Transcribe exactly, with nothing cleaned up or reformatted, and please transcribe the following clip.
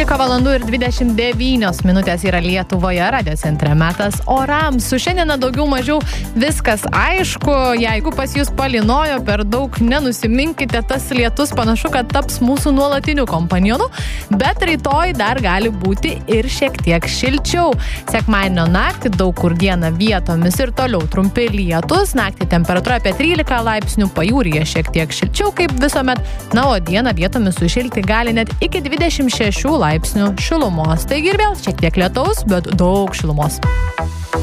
trylika valandų ir dvidešimt devynios minutės yra Lietuvoje, radio centre metas orams. Su šiandieną daugiau mažiau viskas aišku. Jeigu pas jūs palinojo, per daug nenusiminkite, tas lietus panašu, kad taps mūsų nuolatiniu kompanionu, bet rytoj dar gali būti ir šiek tiek šilčiau. Sekmadienio naktį daug kur dieną vietomis ir toliau trumpi lietus. Naktį temperatūra apie trylika laipsnių, pajūryje šiek tiek šilčiau kaip visuomet. Na, o dieną vietomis sušilti gali net iki dvidešimt šešių laipsnių šilumos. Taigi ir vėl šiek tiek lietaus, bet daug šilumos.